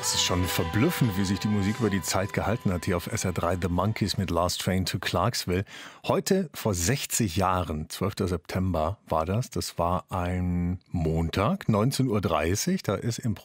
Es ist schon verblüffend, wie sich die Musik über die Zeit gehalten hat. Hier auf SR3 The Monkees mit Last Train to Clarksville. Heute vor 60 Jahren, 12. September war das. Das war ein Montag, 19:30 Uhr. Da ist im